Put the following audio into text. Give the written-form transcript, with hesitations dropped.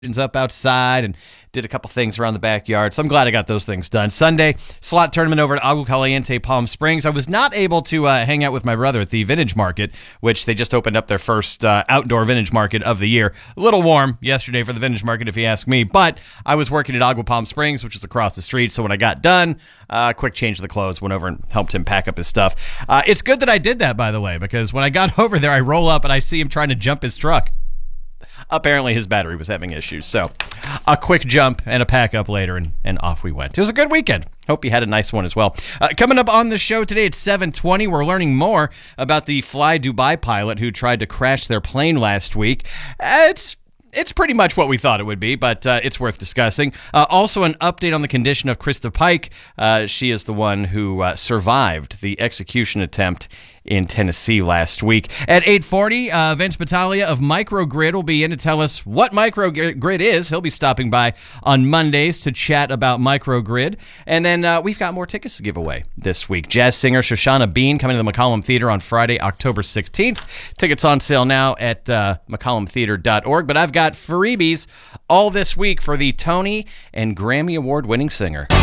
up outside and did a couple things around the backyard. So I'm glad I got those things done. Sunday, slot tournament over at Agua Caliente, Palm Springs. I was not able to hang out with my brother at the Vintage Market, which they just opened up their first outdoor Vintage Market of the year. A little warm yesterday for the Vintage Market, if you ask me, but I was working at Agua Palm Springs, which is across the street. So when I got done, quick change of the clothes, went over and helped him pack up his stuff. It's good that I did that, by the way, because when I got over there, I roll up and I see him trying to jump his truck. Apparently his battery was having issues. So a quick jump and a pack up later, and off we went. It was a good weekend. Hope you had a nice one as well. Coming up on the show today at 7:20, we're learning more about the Fly Dubai pilot who tried to crash their plane last week. It's pretty much what we thought it would be, but it's worth discussing. Also, an update on the condition of Krista Pike. She is the one who survived the execution attempt in Tennessee last week. At 8:40, Vince Battaglia of Microgrid will be in to tell us what Microgrid is. He'll be stopping by on Mondays to chat about Microgrid. And then we've got more tickets to give away this week. Jazz singer Shoshana Bean coming to the McCollum Theater on Friday, October 16th. Tickets on sale now at McCollumtheater.org. But I've got freebies all this week for the Tony and Grammy Award-winning singer.